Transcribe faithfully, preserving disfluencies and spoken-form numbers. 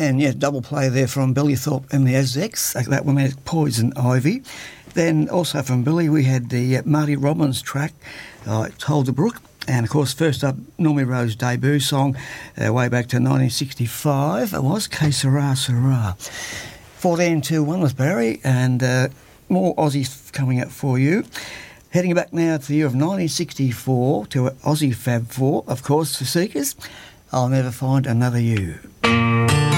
And yeah, double play there from Billy Thorpe and the Aztecs. That one had Poison Ivy. Then also from Billy we had the uh, Marty Robbins track, uh, Hold the Brook. And of course, first up, Normie Rowe's debut song, uh, way back to nineteen sixty-five, it was Que Sera Sera. fourteen two one with Barry, and uh, more Aussies coming up for you. Heading back now to the year of nineteen sixty-four to Aussie Fab Four, of course, the Seekers. I'll Never Find Another You.